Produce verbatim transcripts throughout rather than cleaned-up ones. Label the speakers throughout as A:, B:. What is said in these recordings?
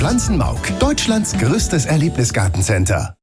A: Pflanzenmauk, Deutschlands größtes Erlebnisgartencenter.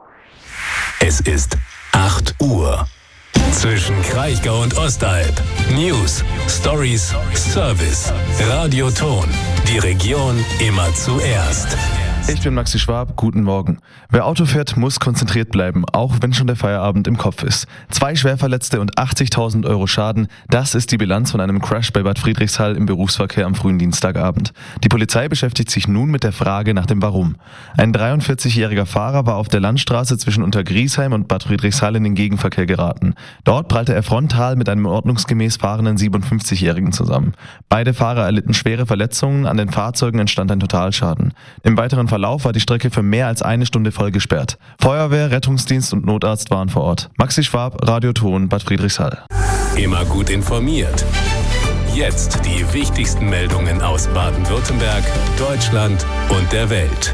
B: Es ist acht Uhr. Zwischen Kraichgau und Ostalb. News, Stories, Service. Radioton. Die Region immer zuerst.
C: Ich bin Maxi Schwab, guten Morgen. Wer Auto fährt, muss konzentriert bleiben, auch wenn schon der Feierabend im Kopf ist. Zwei Schwerverletzte und achtzigtausend Euro Schaden, das ist die Bilanz von einem Crash bei Bad Friedrichshall im Berufsverkehr am frühen Dienstagabend. Die Polizei beschäftigt sich nun mit der Frage nach dem Warum. Ein dreiundvierzigjähriger Fahrer war auf der Landstraße zwischen Untergriesheim und Bad Friedrichshall in den Gegenverkehr geraten. Dort prallte er frontal mit einem ordnungsgemäß fahrenden siebenundfünfzigjährigen zusammen. Beide Fahrer erlitten schwere Verletzungen, an den Fahrzeugen entstand ein Totalschaden. Im weiteren Verlauf war die Strecke für mehr als eine Stunde voll gesperrt. Feuerwehr, Rettungsdienst und Notarzt waren vor Ort. Maxi Schwab, Radioton, Bad Friedrichshall.
B: Immer gut informiert. Jetzt die wichtigsten Meldungen aus Baden-Württemberg, Deutschland und der Welt.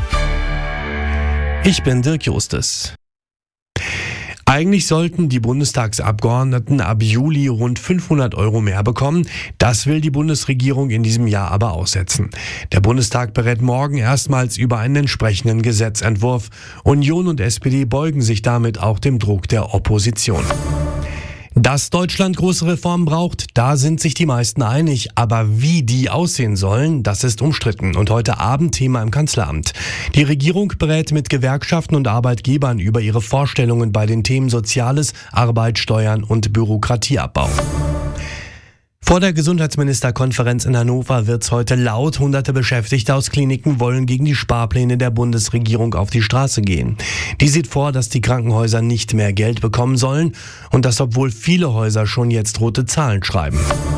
D: Ich bin Dirk Justus. Eigentlich sollten die Bundestagsabgeordneten ab Juli rund fünfhundert Euro mehr bekommen. Das will die Bundesregierung in diesem Jahr aber aussetzen. Der Bundestag berät morgen erstmals über einen entsprechenden Gesetzentwurf. Union und S P D beugen sich damit auch dem Druck der Opposition. Dass Deutschland große Reformen braucht, da sind sich die meisten einig. Aber wie die aussehen sollen, das ist umstritten und heute Abend Thema im Kanzleramt. Die Regierung berät mit Gewerkschaften und Arbeitgebern über ihre Vorstellungen bei den Themen Soziales, Arbeit, Steuern und Bürokratieabbau. Vor der Gesundheitsministerkonferenz in Hannover wird's heute laut. Hunderte Beschäftigte aus Kliniken wollen gegen die Sparpläne der Bundesregierung auf die Straße gehen. Die sieht vor, dass die Krankenhäuser nicht mehr Geld bekommen sollen und das, obwohl viele Häuser schon jetzt rote Zahlen schreiben.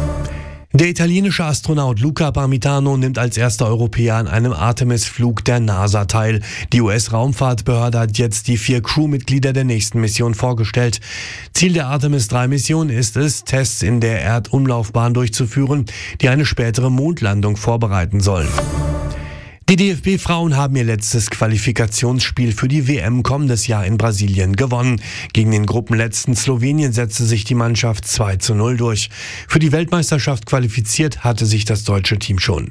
D: Der italienische Astronaut Luca Parmitano nimmt als erster Europäer an einem Artemis-Flug der NASA teil. Die U S-Raumfahrtbehörde hat jetzt die vier Crewmitglieder der nächsten Mission vorgestellt. Ziel der Artemis drei Mission ist es, Tests in der Erdumlaufbahn durchzuführen, die eine spätere Mondlandung vorbereiten sollen. Die D F B-Frauen haben ihr letztes Qualifikationsspiel für die W M kommendes Jahr in Brasilien gewonnen. Gegen den Gruppenletzten Slowenien setzte sich die Mannschaft zwei zu null durch. Für die Weltmeisterschaft qualifiziert hatte sich das deutsche Team schon.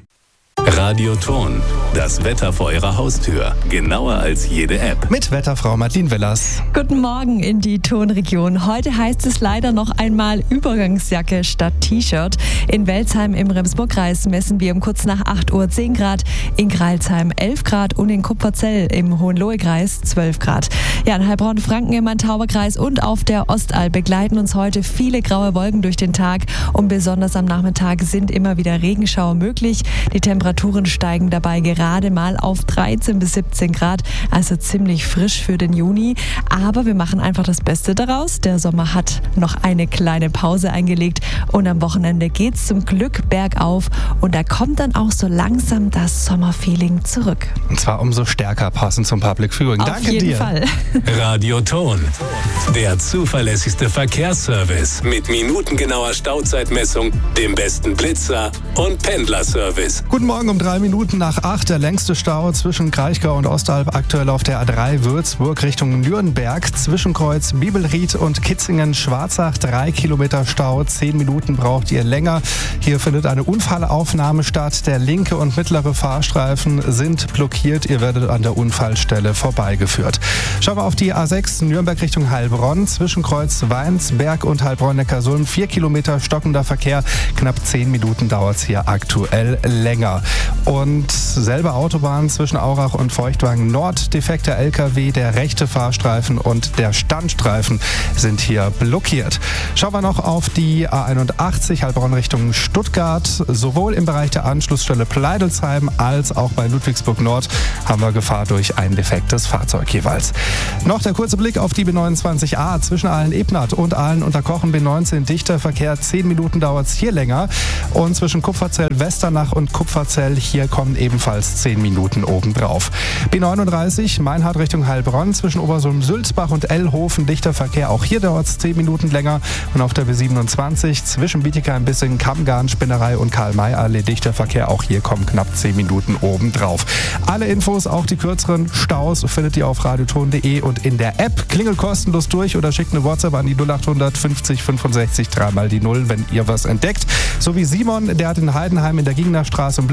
B: Radioton, das Wetter vor Ihrer Haustür, genauer als jede App.
E: Mit Wetterfrau Martin Willers.
F: Guten Morgen in die Tonregion. Heute heißt es leider noch einmal Übergangsjacke statt T-Shirt. In Welzheim im Remsburg-Kreis messen wir um kurz nach acht Uhr zehn Grad, in Greilsheim elf Grad und in Kupferzell im Hohenlohe-Kreis zwölf Grad. Ja, in Heilbronn-Franken im Main-Tauber-Kreis und auf der Ostalb begleiten uns heute viele graue Wolken durch den Tag und besonders am Nachmittag sind immer wieder Regenschauer möglich. Die Temperaturen steigen dabei gerade mal auf dreizehn bis siebzehn Grad, also ziemlich frisch für den Juni. Aber wir machen einfach das Beste daraus. Der Sommer hat noch eine kleine Pause eingelegt und am Wochenende geht's zum Glück bergauf und da kommt dann auch so langsam das Sommerfeeling zurück.
E: Und zwar umso stärker passend zum Public Viewing.
F: Auf
E: Danke
F: jeden
E: dir.
F: Fall.
B: Radioton, der zuverlässigste Verkehrsservice mit minutengenauer Stauzeitmessung, dem besten Blitzer und Pendlerservice.
E: Guten Morgen um drei Minuten nach acht. Der längste Stau zwischen Kraichgau und Ostalb aktuell auf der A drei Würzburg Richtung Nürnberg. Zwischenkreuz Bibelried und Kitzingen-Schwarzach. Drei Kilometer Stau. Zehn Minuten braucht ihr länger. Hier findet eine Unfallaufnahme statt. Der linke und mittlere Fahrstreifen sind blockiert. Ihr werdet an der Unfallstelle vorbeigeführt. Schauen wir auf die A sechs Nürnberg Richtung Heilbronn. Zwischenkreuz Weinsberg und Heilbronn-Neckarsulm. Vier Kilometer stockender Verkehr. Knapp zehn Minuten dauert es hier aktuell länger. Und selbe Autobahn zwischen Aurach und Feuchtwagen Nord. Defekter L K W, der rechte Fahrstreifen und der Standstreifen sind hier blockiert. Schauen wir noch auf die A einundachtzig Heilbronn Richtung Stuttgart. Sowohl im Bereich der Anschlussstelle Pleidelsheim als auch bei Ludwigsburg Nord haben wir Gefahr durch ein defektes Fahrzeug jeweils. Noch der kurze Blick auf die B neunundzwanzig A zwischen Aalen-Ebnath und Aalen-Unterkochen B neunzehn. Dichter Verkehr, zehn Minuten dauert es hier länger. Und zwischen Kupferzell-Westernach und Kupferzell, hier kommen ebenfalls zehn Minuten obendrauf. B neununddreißig Meinhard Richtung Heilbronn zwischen Obersulm-Sülzbach und Ellhofen. Dichter Verkehr, auch hier dauert es zehn Minuten länger. Und auf der B siebenundzwanzig zwischen Bietigheim, Bissingen, Kammgarn, Spinnerei und Karl-May-Allee. Dichter Verkehr, auch hier kommen knapp zehn Minuten obendrauf. Alle Infos, auch die kürzeren Staus, findet ihr auf radioton punkt de und in der App. Klingelt kostenlos durch oder schickt eine WhatsApp an die null achthundert fünfzig fünfundsechzig dreimal die null, wenn ihr was entdeckt. So wie Simon, der hat in Heidenheim in der Gingnerstraße einen Blitz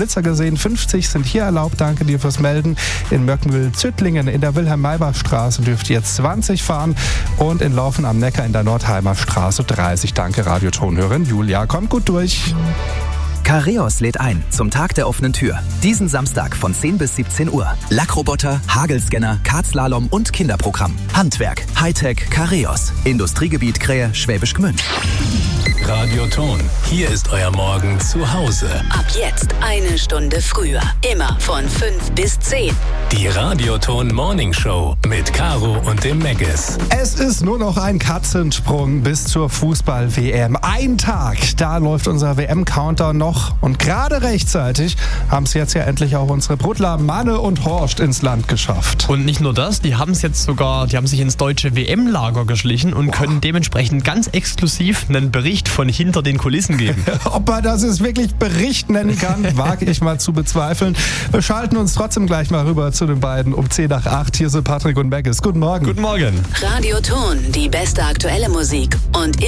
E: kürzer gesehen. fünfzig sind hier erlaubt. Danke dir fürs Melden. In Möckmühl-Züttlingen in der Wilhelm-Maybach-Straße dürft ihr jetzt zwanzig fahren und in Laufen am Neckar in der Nordheimer Straße dreißig. Danke, Radiotonhörerin Julia. Kommt gut durch.
G: Careos lädt ein zum Tag der offenen Tür. Diesen Samstag von zehn bis siebzehn Uhr. Lackroboter, Hagelscanner, Kartslalom und Kinderprogramm. Handwerk, Hightech, Careos. Industriegebiet Krähe, Schwäbisch Gmünd.
B: Radioton. Hier ist euer Morgen zu Hause.
H: Ab jetzt eine Stunde früher. Immer von fünf bis zehn.
B: Die Radioton Morning Show mit Caro und dem Meggis.
E: Es ist nur noch ein Katzensprung bis zur Fußball-W M. Ein Tag, da läuft unser W M-Counter noch. Und gerade rechtzeitig haben es jetzt ja endlich auch unsere Brudler Manne und Horst ins Land geschafft.
I: Und nicht nur das, die haben es jetzt sogar, die haben sich ins deutsche W M-Lager geschlichen und wow. können dementsprechend ganz exklusiv einen Bericht von hinter den Kulissen geben.
E: Ob man das jetzt wirklich Bericht nennen kann, wage ich mal zu bezweifeln. Wir schalten uns trotzdem gleich mal rüber zu den beiden um zehn nach acht. Hier sind Patrick und Meggis. Guten Morgen.
I: Guten Morgen.
H: Radioton, die beste aktuelle Musik und